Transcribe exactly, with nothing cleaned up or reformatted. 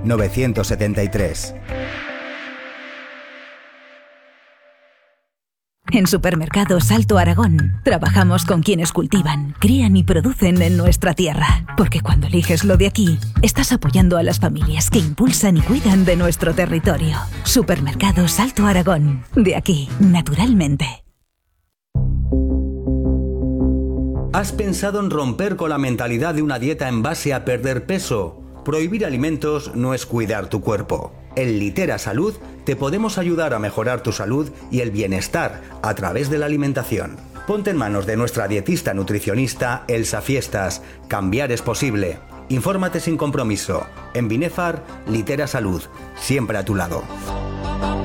novecientos setenta y tres. En Supermercados Alto Aragón trabajamos con quienes cultivan, crían y producen en nuestra tierra. Porque cuando eliges lo de aquí, estás apoyando a las familias que impulsan y cuidan de nuestro territorio. Supermercados Alto Aragón. De aquí, naturalmente. ¿Has pensado en romper con la mentalidad de una dieta en base a perder peso? Prohibir alimentos no es cuidar tu cuerpo. En Litera Salud te podemos ayudar a mejorar tu salud y el bienestar a través de la alimentación. Ponte en manos de nuestra dietista nutricionista Elsa Fiestas. Cambiar es posible. Infórmate sin compromiso. En Binefar, Litera Salud. Siempre a tu lado.